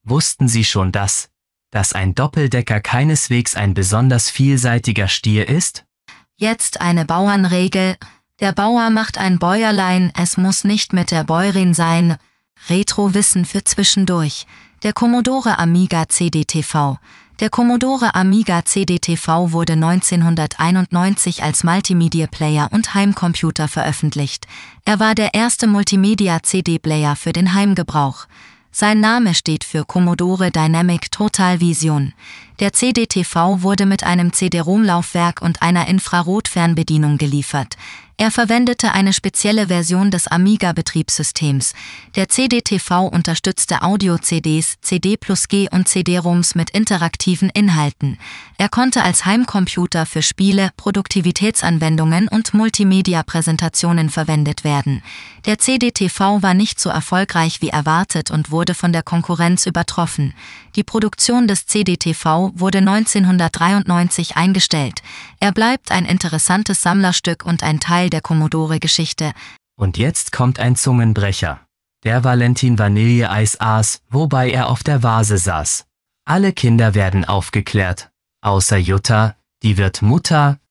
Wussten Sie schon dass ein Doppeldecker keineswegs ein besonders vielseitiger Stier ist? Jetzt eine Bauernregel. Der Bauer macht ein Bäuerlein, es muss nicht mit der Bäuerin sein. Retro-Wissen für zwischendurch. Der Commodore Amiga CD-TV. Der Commodore Amiga CD-TV wurde 1991 als Multimedia-Player und Heimcomputer veröffentlicht. Er war der erste Multimedia-CD-Player für den Heimgebrauch. Sein Name steht für Commodore Dynamic Total Vision. Der CD-TV wurde mit einem CD-ROM-Laufwerk und einer Infrarot-Fernbedienung geliefert. Er verwendete eine spezielle Version des Amiga-Betriebssystems. Der CD-TV unterstützte Audio-CDs, CD+G und CD-ROMs mit interaktiven Inhalten. Er konnte als Heimcomputer für Spiele, Produktivitätsanwendungen und Multimedia-Präsentationen verwendet werden. Der CD-TV war nicht so erfolgreich wie erwartet und wurde von der Konkurrenz übertroffen. Die Produktion des CD-TV wurde 1993 eingestellt. Er bleibt ein interessantes Sammlerstück und ein Teil der Commodore-Geschichte. Und jetzt kommt ein Zungenbrecher. Der Valentin Vanilleeis aß, wobei er auf der Vase saß. Alle Kinder werden aufgeklärt. Außer Jutta, die wird Mutter,